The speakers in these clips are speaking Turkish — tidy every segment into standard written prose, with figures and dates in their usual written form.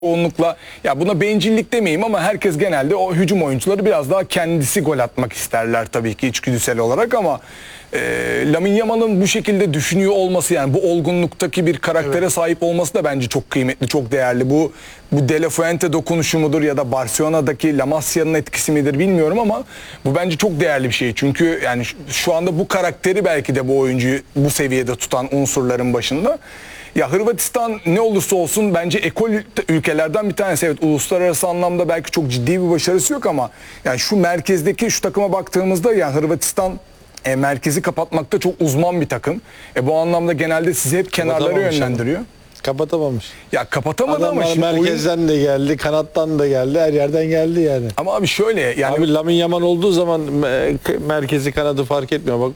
çoğunlukla, ya buna bencillik demeyeyim ama herkes genelde o hücum oyuncuları biraz daha kendisi gol atmak isterler tabii ki içgüdüsel olarak ama Lamine Yamal'ın bu şekilde düşünüyor olması, yani bu olgunluktaki bir karaktere sahip olması da bence çok kıymetli, çok değerli. Bu De La Fuente dokunuşu mudur ya da Barcelona'daki La Masia'nın etkisi midir bilmiyorum ama bu bence çok değerli bir şey. Çünkü yani şu anda bu karakteri belki de bu oyuncuyu bu seviyede tutan unsurların başında. Ya Hırvatistan ne olursa olsun bence ekol ülkelerden bir tanesi. Evet, uluslararası anlamda belki çok ciddi bir başarısı yok ama yani şu merkezdeki şu takıma baktığımızda yani Hırvatistan merkezi kapatmakta çok uzman bir takım. Bu anlamda genelde sizi hep kenarlara yönlendiriyor. Kapatamamış. Ya kapatamadı Adamlar ama şimdi merkezden de geldi, kanattan da geldi, her yerden geldi yani. Ama abi şöyle yani Abi Lamine Yamal olduğu zaman merkezi kanadı fark etmiyor bak.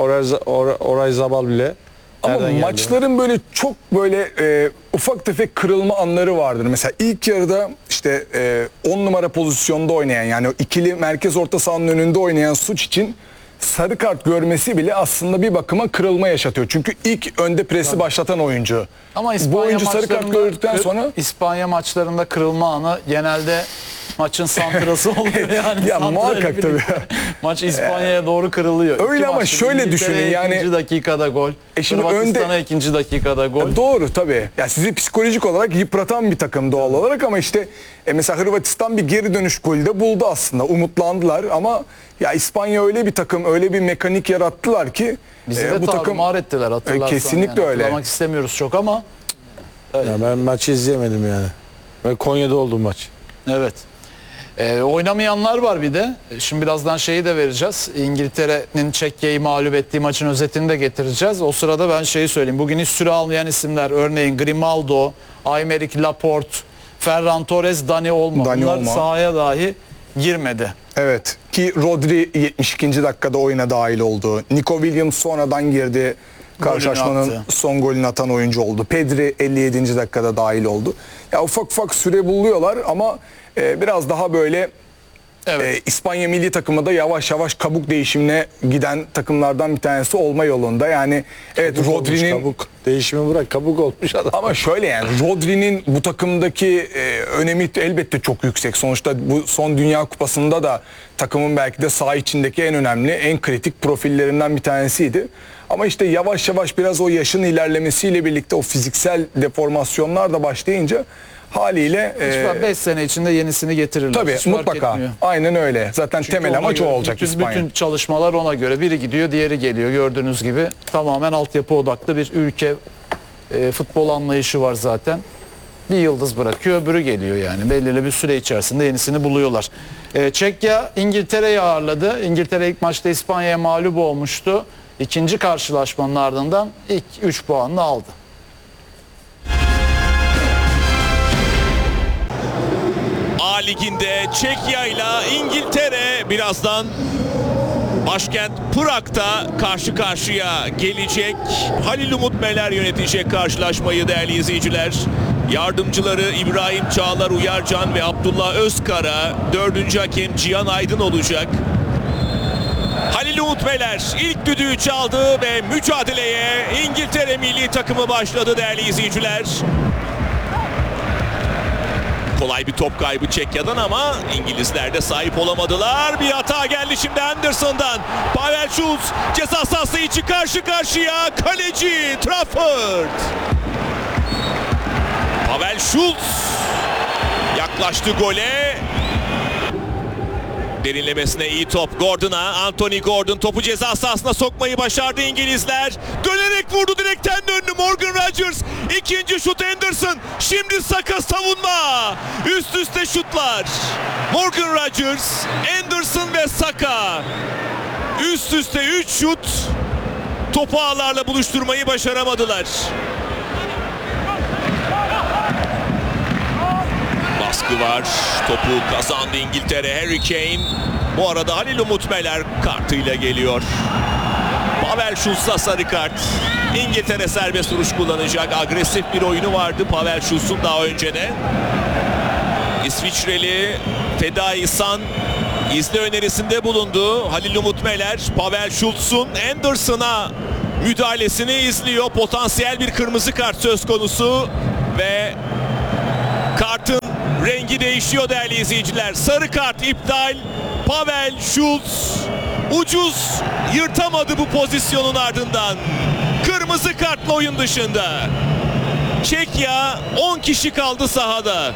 Oray Zabal bile. ama Nereden maçların böyle çok böyle ufak tefek kırılma anları vardır. Mesela ilk yarıda işte 10 numara pozisyonda oynayan, yani o ikili merkez orta sahanın önünde oynayan Suç için sarı kart görmesi bile aslında bir bakıma kırılma yaşatıyor. Çünkü ilk önde presi başlatan oyuncu. Ama Bu oyuncu sarı kart maçlarında gördükten sonra İspanya maçlarında kırılma anı genelde maçın santrası oluyor yani. Ya muhakkak tabii. Maç İspanya'ya doğru kırılıyor. Öyle İki ama maçta şöyle İngiltere'ye düşünün yani. ikinci dakikada gol. Şimdi Hırvatistan'a ikinci dakikada gol. Doğru tabii. Ya sizi psikolojik olarak yıpratan bir takım doğal olarak ama işte mesela Hırvatistan bir geri dönüş golü de buldu aslında. Umutlandılar ama ya İspanya öyle bir takım, öyle bir mekanik yarattılar ki Bizi de bu takım tarumar ettiler, hatırlarsan. kesinlikle öyle. Hatırlamak istemiyoruz çok ama. Ya ben maçı izleyemedim yani. Ben Konya'da oldum maç. Evet. Oynamayanlar var bir de. Şimdi birazdan şeyi de vereceğiz. İngiltere'nin Çekya'yı mağlup ettiği maçın özetini de getireceğiz. O sırada ben şeyi söyleyeyim. Bugün hiç süre almayan isimler, örneğin Grimaldo, Aymeric Laporte, Ferran Torres, Dani Olmo. Bunlar sahaya dahi girmedi. Evet ki Rodri 72. dakikada oyuna dahil oldu. Nico Williams sonradan girdi. Karşılaşmanın son golünü atan oyuncu oldu. Pedri 57. dakikada dahil oldu. Ya ufak ufak süre buluyorlar ama biraz daha böyle İspanya milli takımı da yavaş yavaş kabuk değişimine giden takımlardan bir tanesi olma yolunda. Yani evet, Rodri'nin kabuk değişimi bırak, kabuk olmuş adam. Ama şöyle yani Rodri'nin bu takımdaki önemi elbette çok yüksek. Sonuçta bu son Dünya Kupası'nda da takımın belki de saha içindeki en önemli, en kritik profillerinden bir tanesiydi. Ama işte yavaş yavaş biraz o yaşın ilerlemesiyle birlikte o fiziksel deformasyonlar da başlayınca haliyle 5 sene içinde yenisini getirirler. Tabii mutlaka. Aynen öyle. Zaten çünkü temel amaç o olacak İspanya. Bütün çalışmalar ona göre. Biri gidiyor, diğeri geliyor. Gördüğünüz gibi tamamen altyapı odaklı bir ülke futbol anlayışı var zaten. Bir yıldız bırakıyor, öbürü geliyor yani. Belirli bir süre içerisinde yenisini buluyorlar. Çekya İngiltere'yi ağırladı. İngiltere ilk maçta İspanya'ya mağlup olmuştu. İkinci karşılaşmanın ardından ilk 3 puanını aldı. A Ligi'nde Çekya ile İngiltere birazdan başkent Prag'da karşı karşıya gelecek. Halil Umut Meler yönetecek karşılaşmayı değerli izleyiciler. Yardımcıları İbrahim Çağlar Uyarcan ve Abdullah Özkara, dördüncü hakem Cihan Aydın olacak. Halil Umut Meler ilk düdüğü çaldı ve mücadeleye İngiltere milli takımı başladı değerli izleyiciler. Kolay bir top kaybı Çekya'dan ama İngilizler de sahip olamadılar. Bir hata geldi şimdi Anderson'dan. Pavel Schulz ceza sahası içi karşı karşıya. Kaleci Trafford. Pavel Schulz yaklaştı gole. Derinlemesine iyi top Gordon'a. Anthony Gordon topu ceza sahasına sokmayı başardı İngilizler. Dönerek vurdu direkten döndü Morgan Rodgers. İkinci şut Anderson. Şimdi Saka savunma. Üst üste şutlar. Morgan Rodgers, Anderson ve Saka. Üst üste 3 şut. Topu ağlarla buluşturmayı başaramadılar. Baskı var. Topu kazandı İngiltere. Harry Kane. Bu arada Halil Umut Meler kartıyla geliyor. Pavel Schulz'a sarı kart. İngiltere serbest vuruş kullanacak. Agresif bir oyunu vardı Pavel Schulz'un daha önce de. İsviçreli Fedai San izle önerisinde bulundu. Halil Umut Meler Pavel Schulz'un Anderson'a müdahalesini izliyor. Potansiyel bir kırmızı kart söz konusu ve Kartın rengi değişiyor değerli izleyiciler. Sarı kart iptal. Pavel Schulz ucuz yırtamadı bu pozisyonun ardından. Kırmızı kartla oyun dışında. Çekya 10 kişi kaldı sahada.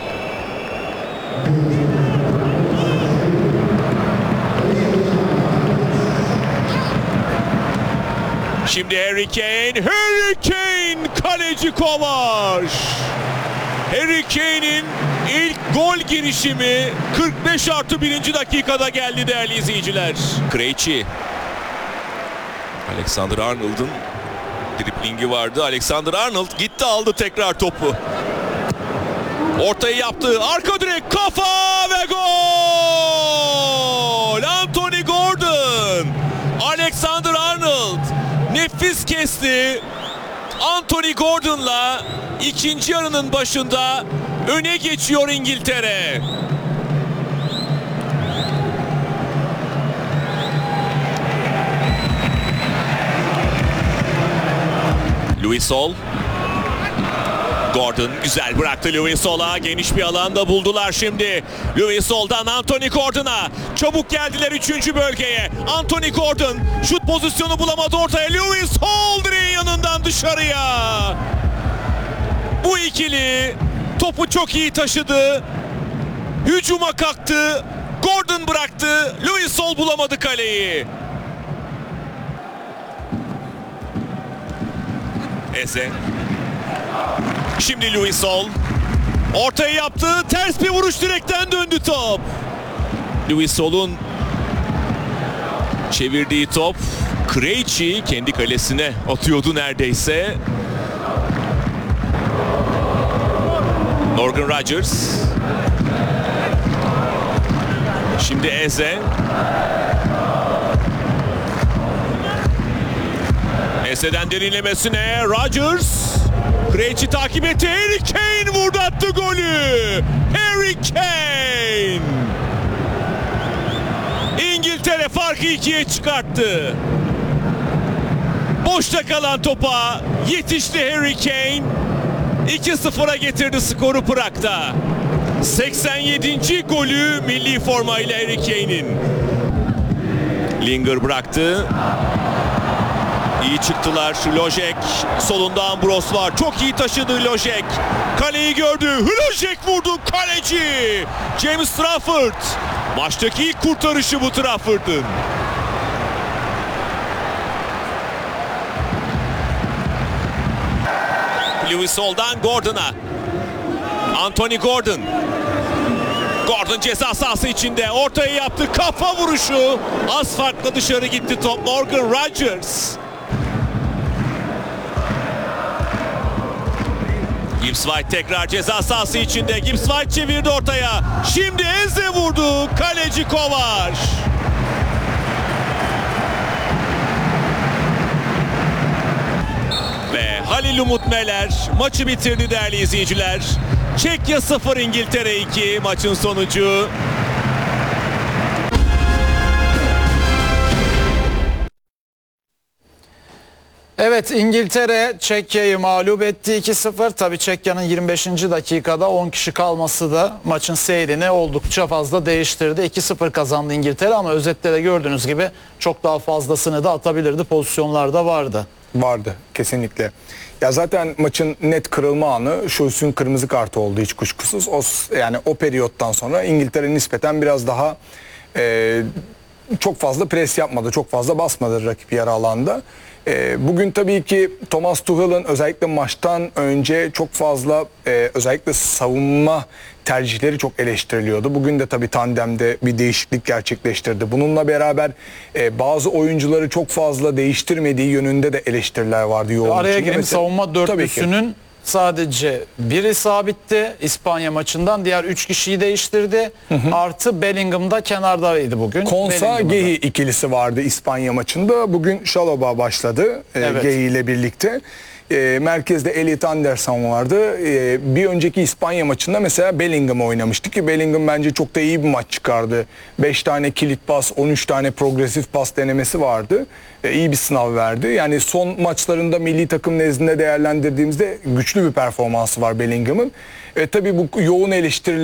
Şimdi Harry Kane kaleci kovar. Harry Kane'in ilk gol girişimi 45+1. dakikada geldi değerli izleyiciler. Krejci. Alexander Arnold'un driblingi vardı. Alexander Arnold gitti aldı tekrar topu. Ortayı yaptı. Arka direk kafa ve gol! Anthony Gordon. Alexander Arnold nefis kesti. Anthony Gordon'la ikinci yarının başında öne geçiyor İngiltere. Louis Sol. Gordon güzel bıraktı Louis Sol'a. Geniş bir alanda buldular şimdi. Louis Sol'dan Anthony Gordon'a. Çabuk geldiler 3. bölgeye. Anthony Gordon şut pozisyonu bulamadı ortaya. Louis Sol direğin yanından dışarıya. Bu ikili topu çok iyi taşıdı. Hücuma kalktı. Gordon bıraktı. Louis Sol bulamadı kaleyi. Eze. Şimdi Louis Sol. Ortayı yaptı. Ters bir vuruş, direkten döndü top. Louis Sol'un çevirdiği top Krejci kendi kalesine atıyordu neredeyse. Morgan Rogers. Şimdi Eze. Eze'den derinlemesine Rodgers. Krejci takip etti. Harry Kane vurdu, attı golü. Harry Kane. İngiltere farkı 2'ye çıkarttı. Boşta kalan topa yetişti Harry Kane. 2-0'a getirdi skoru Prag'da. 87. golü milli formayla Harry Kane'in. Linger bıraktı. İyi çıktılar. Lojek solunda Ambros var. Çok iyi taşıdı Lojek. Kaleyi gördü. Lojek vurdu. Kaleci James Trafford. Maçtaki ilk kurtarışı bu Trafford'ın. Louis Sol'dan Gordon'a. Anthony Gordon. Gordon ceza sahası içinde. Ortaya yaptı. Kafa vuruşu. Az farkla dışarı gitti top. Morgan Rogers. Gibbs White tekrar ceza sahası içinde. Gibbs White çevirdi ortaya. Şimdi Eze vurdu. Kaleci Kovar. Ve Halil Umut Meler maçı bitirdi değerli izleyiciler. Çekya 0, İngiltere 2 maçın sonucu. Evet, İngiltere Çekya'yı mağlup etti 2-0. Tabii Çekya'nın 25. dakikada 10 kişi kalması da maçın seyrini oldukça fazla değiştirdi. 2-0 kazandı İngiltere ama özette de gördüğünüz gibi çok daha fazlasını da atabilirdi. Pozisyonlarda vardı. Vardı kesinlikle. Ya zaten maçın net kırılma anı Schulz'un kırmızı kartı oldu hiç kuşkusuz. Yani o periyottan sonra İngiltere nispeten biraz daha çok fazla pres yapmadı, çok fazla basmadı rakip yarı alanda. Bugün tabii ki Thomas Tuchel'ın özellikle maçtan önce çok fazla özellikle savunma tercihleri çok eleştiriliyordu. Bugün de tabii tandemde bir değişiklik gerçekleştirdi. Bununla beraber bazı oyuncuları çok fazla değiştirmediği yönünde de eleştiriler vardı. Araya girip savunma dörtlüsünün sadece biri sabitti İspanya maçından. Diğer 3 kişiyi değiştirdi. Artı Bellingham da kenardaydı bugün. Konsa Gehi ikilisi vardı İspanya maçında. Bugün Şaloba başladı Gehi ile birlikte. Merkezde Elliot Anderson vardı. Bir önceki İspanya maçında mesela Bellingham'ı oynamıştı ki Bellingham bence çok da iyi bir maç çıkardı. 5 tane kilit pas, 13 tane progresif pas denemesi vardı. İyi bir sınav verdi. Yani son maçlarında milli takım nezdinde değerlendirdiğimizde güçlü bir performansı var Bellingham'ın. Tabii bu yoğun eleştiriler